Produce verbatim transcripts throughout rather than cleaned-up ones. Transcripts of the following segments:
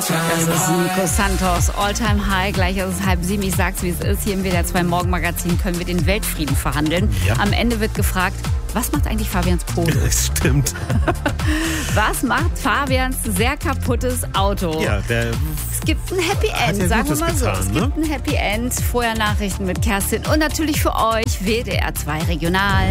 Das ist Nico Santos, All-Time High. Gleich ist es halb sieben. Ich sag's, wie es ist. Hier im W D R zwei Morgenmagazin können wir den Weltfrieden verhandeln. Ja. Am Ende wird gefragt, was macht eigentlich Fabians Polo? Das stimmt. Was macht Fabians sehr kaputtes Auto? Ja, der es gibt ein Happy End, ja sagen wir mal so. Getan, es gibt ne? ein Happy End. Vorher Nachrichten mit Kerstin und natürlich für euch W D R zwei Regional.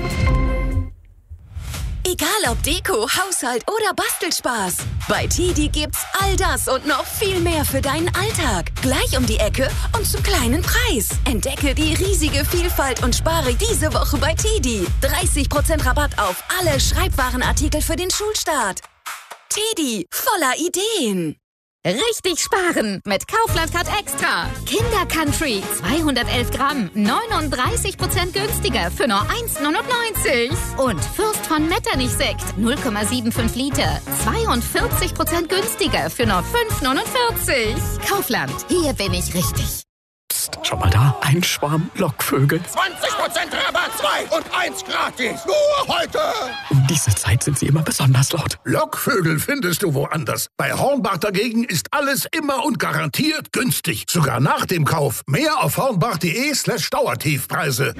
Egal ob Deko, Haushalt oder Bastelspaß. Bei Tidi gibt's all das und noch viel mehr für deinen Alltag. Gleich um die Ecke und zum kleinen Preis. Entdecke die riesige Vielfalt und spare diese Woche bei Tidi. dreißig Prozent Rabatt auf alle Schreibwarenartikel für den Schulstart. Tidi, voller Ideen. Richtig sparen mit Kaufland Card Extra. Kinder Country zweihundertelf Gramm, neununddreißig Prozent günstiger für nur eins neunundneunzig. Und Fürst von Metternich Sekt null Komma fünfundsiebzig Liter, zweiundvierzig Prozent günstiger für nur fünf neunundvierzig. Kaufland, hier bin ich richtig. Psst, schau mal da, ein Schwarm Lockvögel. zwanzig Prozent Rabatt, zwei und eins gratis. Nur heute. Um diese Zeit sind sie immer besonders laut. Lockvögel findest du woanders. Bei Hornbach dagegen ist alles immer und garantiert günstig. Sogar nach dem Kauf. Mehr auf hornbach.de slash Dauertiefpreise.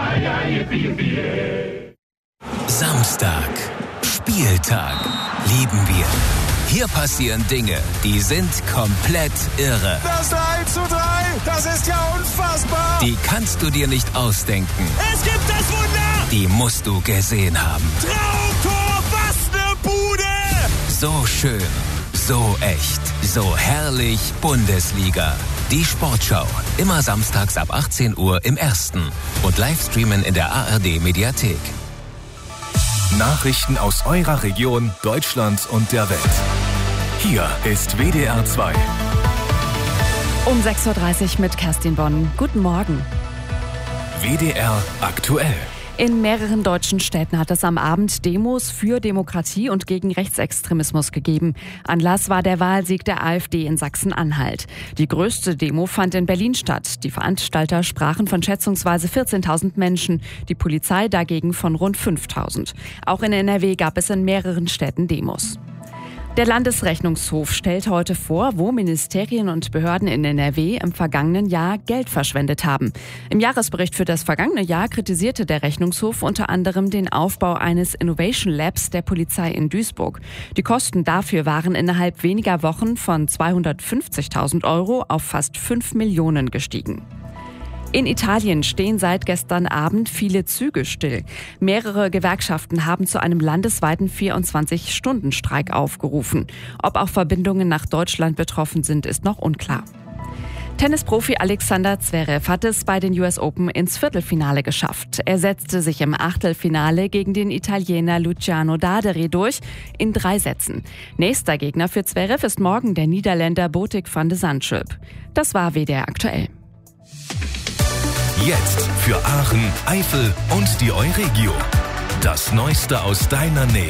Samstag. Spieltag. Lieben wir. Hier passieren Dinge, die sind komplett irre. Das drei zu drei, das ist ja unfassbar. Die kannst du dir nicht ausdenken. Es gibt das Wunder. Die musst du gesehen haben. Traumtor, was ne Bude. So schön, so echt, so herrlich Bundesliga. Die Sportschau, immer samstags ab achtzehn Uhr im Ersten und Livestreamen in der A R D-Mediathek. Nachrichten aus eurer Region, Deutschland und der Welt. Hier ist W D R zwei. Um sechs Uhr dreißig mit Kerstin Bonn. Guten Morgen. W D R aktuell. In mehreren deutschen Städten hat es am Abend Demos für Demokratie und gegen Rechtsextremismus gegeben. Anlass war der Wahlsieg der AfD in Sachsen-Anhalt. Die größte Demo fand in Berlin statt. Die Veranstalter sprachen von schätzungsweise vierzehntausend Menschen, die Polizei dagegen von rund fünftausend. Auch in N R W gab es in mehreren Städten Demos. Der Landesrechnungshof stellt heute vor, wo Ministerien und Behörden in N R W im vergangenen Jahr Geld verschwendet haben. Im Jahresbericht für das vergangene Jahr kritisierte der Rechnungshof unter anderem den Aufbau eines Innovation Labs der Polizei in Duisburg. Die Kosten dafür waren innerhalb weniger Wochen von zweihundertfünfzigtausend Euro auf fast fünf Millionen gestiegen. In Italien stehen seit gestern Abend viele Züge still. Mehrere Gewerkschaften haben zu einem landesweiten vierundzwanzig-Stunden-Streik aufgerufen. Ob auch Verbindungen nach Deutschland betroffen sind, ist noch unklar. Tennisprofi Alexander Zverev hat es bei den U S Open ins Viertelfinale geschafft. Er setzte sich im Achtelfinale gegen den Italiener Luciano Daderi durch in drei Sätzen. Nächster Gegner für Zverev ist morgen der Niederländer Botic van de Zandschulp. Das war W D R aktuell. Jetzt für Aachen, Eifel und die Euregio. Das Neueste aus deiner Nähe.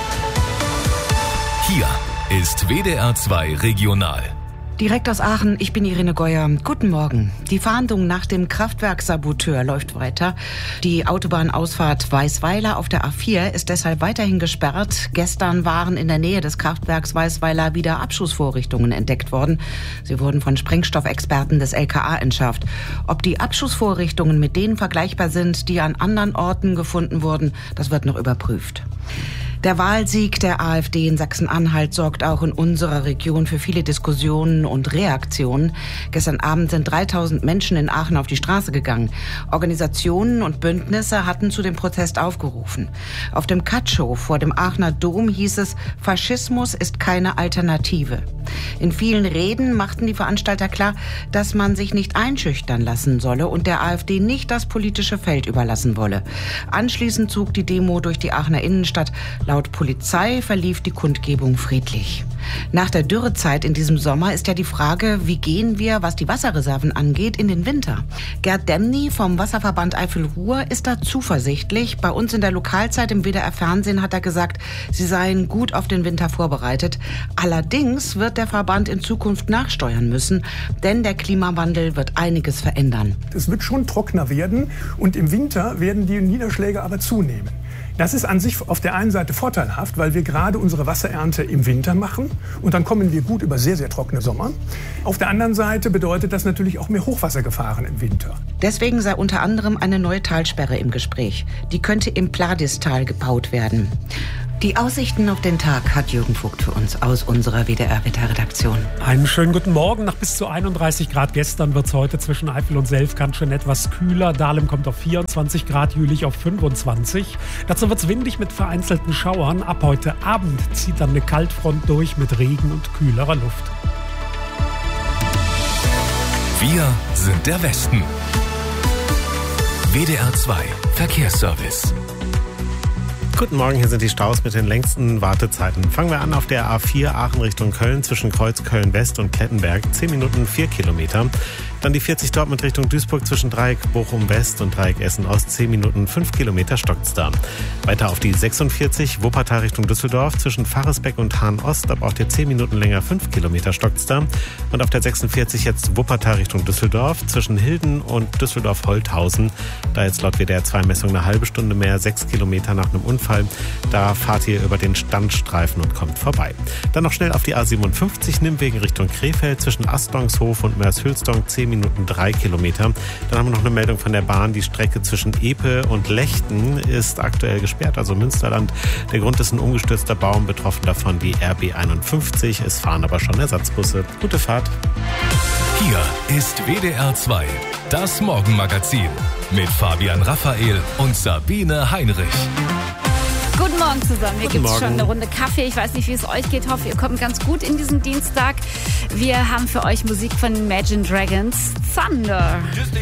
Hier ist W D R zwei Regional. Direkt aus Aachen, ich bin Irene Geuer. Guten Morgen. Die Fahndung nach dem Kraftwerkssaboteur läuft weiter. Die Autobahnausfahrt Weißweiler auf der A vier ist deshalb weiterhin gesperrt. Gestern waren in der Nähe des Kraftwerks Weißweiler wieder Abschussvorrichtungen entdeckt worden. Sie wurden von Sprengstoffexperten des L K A entschärft. Ob die Abschussvorrichtungen mit denen vergleichbar sind, die an anderen Orten gefunden wurden, das wird noch überprüft. Der Wahlsieg der AfD in Sachsen-Anhalt sorgt auch in unserer Region für viele Diskussionen und Reaktionen. Gestern Abend sind dreitausend Menschen in Aachen auf die Straße gegangen. Organisationen und Bündnisse hatten zu dem Protest aufgerufen. Auf dem Katschow vor dem Aachener Dom hieß es, Faschismus ist keine Alternative. In vielen Reden machten die Veranstalter klar, dass man sich nicht einschüchtern lassen solle und der AfD nicht das politische Feld überlassen wolle. Anschließend zog die Demo durch die Aachener Innenstadt. Laut Polizei verlief die Kundgebung friedlich. Nach der Dürrezeit in diesem Sommer ist ja die Frage, wie gehen wir, was die Wasserreserven angeht, in den Winter? Gerd Demny vom Wasserverband Eifel-Ruhr ist da zuversichtlich. Bei uns in der Lokalzeit im W D R-Fernsehen hat er gesagt, sie seien gut auf den Winter vorbereitet. Allerdings wird der Verband in Zukunft nachsteuern müssen, denn der Klimawandel wird einiges verändern. Es wird schon trockener werden und im Winter werden die Niederschläge aber zunehmen. Das ist an sich auf der einen Seite vorteilhaft, weil wir gerade unsere Wasserernte im Winter machen und dann kommen wir gut über sehr, sehr trockene Sommer. Auf der anderen Seite bedeutet das natürlich auch mehr Hochwassergefahren im Winter. Deswegen sei unter anderem eine neue Talsperre im Gespräch. Die könnte im Pladistal gebaut werden. Die Aussichten auf den Tag hat Jürgen Vogt für uns aus unserer W D R-Wetterredaktion. Einen schönen guten Morgen. Nach bis zu einunddreißig Grad gestern wird es heute zwischen Eifel und Self ganz schön etwas kühler. Dahlem kommt auf vierundzwanzig Grad, Jülich auf fünfundzwanzig. Dazu wird es windig mit vereinzelten Schauern. Ab heute Abend zieht dann eine Kaltfront durch mit Regen und kühlerer Luft. Wir sind der Westen. W D R zwei Verkehrsservice. Guten Morgen, hier sind die Staus mit den längsten Wartezeiten. Fangen wir an auf der A vier Aachen Richtung Köln zwischen Kreuz Köln-West und Klettenberg. zehn Minuten, vier Kilometer. Dann die vierzig Dortmund Richtung Duisburg zwischen Dreieck Bochum-West und Dreieck Essen-Ost. zehn Minuten, fünf Kilometer stockt's da. Weiter auf die sechsundvierzig Wuppertal Richtung Düsseldorf zwischen Faresbeck und Hahn-Ost. Da braucht ihr zehn Minuten länger, fünf Kilometer stockt's da. Und auf der sechsundvierzig jetzt Wuppertal Richtung Düsseldorf zwischen Hilden und Düsseldorf-Holthausen. Da jetzt laut W D R zwei Messung eine halbe Stunde mehr, sechs Kilometer nach einem Unfall. Da fahrt ihr über den Standstreifen und kommt vorbei. Dann noch schnell auf die A siebenundfünfzig Nimmwegen Richtung Krefeld zwischen Astlongshof und Meershülsdong, zehn Minuten, drei Kilometer. Dann haben wir noch eine Meldung von der Bahn. Die Strecke zwischen Epe und Lechten ist aktuell gesperrt, also Münsterland. Der Grund ist ein umgestürzter Baum, betroffen davon die R B einundfünfzig. Es fahren aber schon Ersatzbusse. Gute Fahrt. Hier ist W D R zwei, das Morgenmagazin mit Fabian Raphael und Sabine Heinrich. Guten Morgen zusammen. Hier gibt es schon Morgen. eine Runde Kaffee. Ich weiß nicht, wie es euch geht. Hoffe, ihr kommt ganz gut in diesen Dienstag. Wir haben für euch Musik von Imagine Dragons. Thunder.